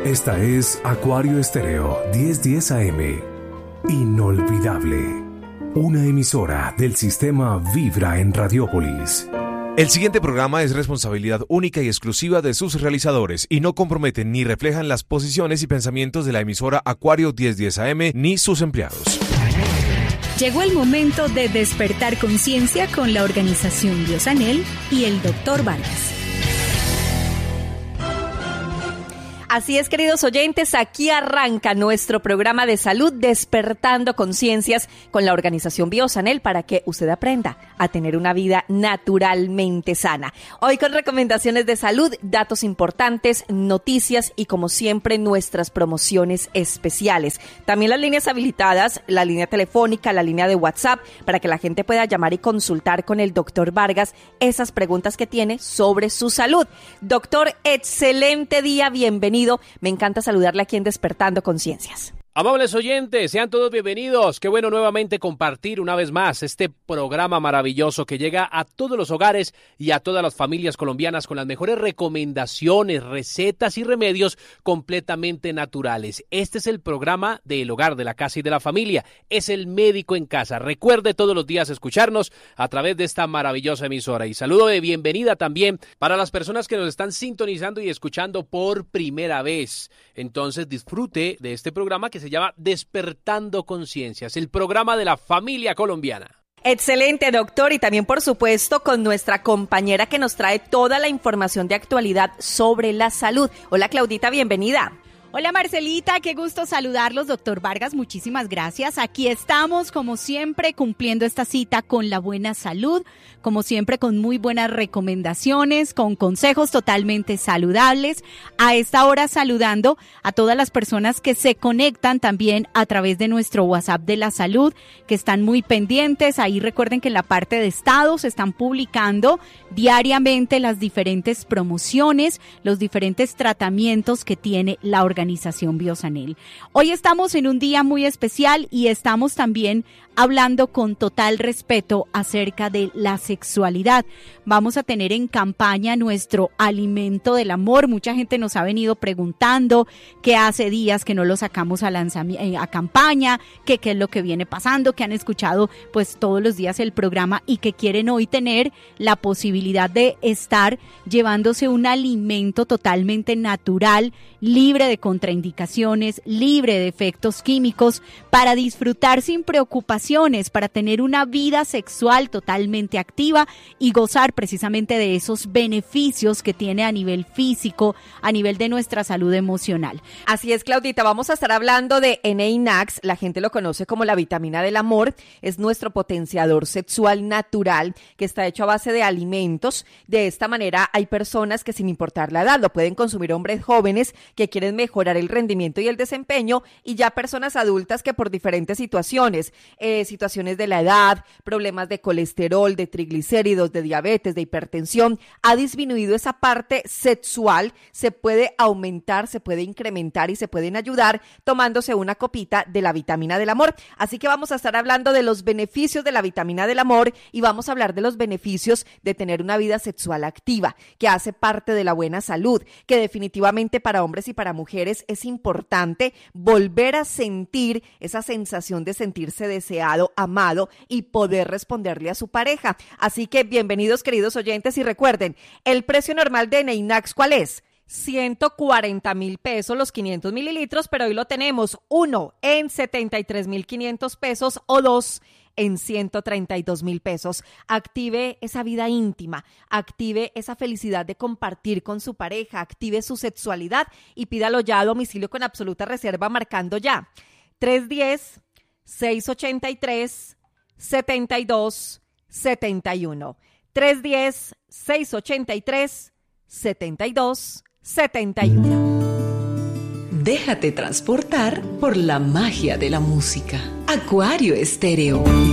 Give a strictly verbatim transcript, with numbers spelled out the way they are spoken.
Esta es Acuario Estéreo diez diez A M. Inolvidable. Una emisora del sistema Vibra en Radiópolis. El siguiente programa es responsabilidad única y exclusiva de sus realizadores y no comprometen ni reflejan las posiciones y pensamientos de la emisora Acuario diez diez A M ni sus empleados. Llegó el momento de despertar conciencia con la organización Biosanel y el doctor Vargas. Así es, queridos oyentes, aquí arranca nuestro programa de salud Despertando Conciencias con la organización Biosanel para que usted aprenda a tener una vida naturalmente sana. Hoy con recomendaciones de salud, datos importantes, noticias y como siempre nuestras promociones especiales. También las líneas habilitadas, la línea telefónica, la línea de WhatsApp para que la gente pueda llamar y consultar con el doctor Vargas esas preguntas que tiene sobre su salud. Doctor, excelente día, bienvenido. Me encanta saludarle aquí en Despertando Conciencias. Amables oyentes, sean todos bienvenidos. Qué bueno nuevamente compartir una vez más este programa maravilloso que llega a todos los hogares y a todas las familias colombianas con las mejores recomendaciones, recetas y remedios completamente naturales. Este es el programa del hogar, de la casa y de la familia. Es el médico en casa. Recuerde todos los días escucharnos a través de esta maravillosa emisora. Y saludo de bienvenida también para las personas que nos están sintonizando y escuchando por primera vez. Entonces disfrute de este programa que se llama Despertando Conciencias, el programa de la familia colombiana. Excelente, doctor, y también por supuesto con nuestra compañera que nos trae toda la información de actualidad sobre la salud. Hola, Claudita, bienvenida. Hola Marcelita, qué gusto saludarlos, doctor Vargas, muchísimas gracias. Aquí estamos, como siempre, cumpliendo esta cita con la buena salud, como siempre con muy buenas recomendaciones, con consejos totalmente saludables. A esta hora saludando a todas las personas que se conectan también a través de nuestro WhatsApp de la salud, que están muy pendientes. Ahí recuerden que en la parte de estados están publicando diariamente las diferentes promociones, los diferentes tratamientos que tiene la organización. Organización Biosanel. Hoy estamos en un día muy especial y estamos también hablando con total respeto acerca de la sexualidad. Vamos a tener en campaña nuestro alimento del amor. Mucha gente nos ha venido preguntando que hace días que no lo sacamos a, lanzami- a campaña, que qué es lo que viene pasando, que han escuchado pues todos los días el programa y que quieren hoy tener la posibilidad de estar llevándose un alimento totalmente natural, libre de contraindicaciones, libre de efectos químicos, para disfrutar sin preocupación, para tener una vida sexual totalmente activa y gozar precisamente de esos beneficios que tiene a nivel físico, a nivel de nuestra salud emocional. Así es, Claudita, vamos a estar hablando de Eneinax, la gente lo conoce como la vitamina del amor, es nuestro potenciador sexual natural que está hecho a base de alimentos. De esta manera hay personas que sin importar la edad lo pueden consumir, hombres jóvenes que quieren mejorar el rendimiento y el desempeño y ya personas adultas que por diferentes situaciones, eh, situaciones de la edad, problemas de colesterol, de triglicéridos, de diabetes, de hipertensión, ha disminuido esa parte sexual, se puede aumentar, se puede incrementar y se pueden ayudar tomándose una copita de la vitamina del amor. Así que vamos a estar hablando de los beneficios de la vitamina del amor y vamos a hablar de los beneficios de tener una vida sexual activa, que hace parte de la buena salud, que definitivamente para hombres y para mujeres es importante volver a sentir esa sensación de sentirse deseado, amado y poder responderle a su pareja. Así que bienvenidos, queridos oyentes, y recuerden, el precio normal de Eneinax, ¿cuál es? ciento cuarenta mil pesos los quinientos mililitros, pero hoy lo tenemos uno en setenta y tres mil quinientos pesos o dos en ciento treinta y dos mil pesos. Active esa vida íntima, active esa felicidad de compartir con su pareja, active su sexualidad y pídalo ya a domicilio con absoluta reserva marcando ya tres uno cero, seis ocho tres, siete dos siete uno. tres uno cero, seis ocho tres, siete dos siete uno. Déjate transportar por la magia de la música. Acuario Estéreo.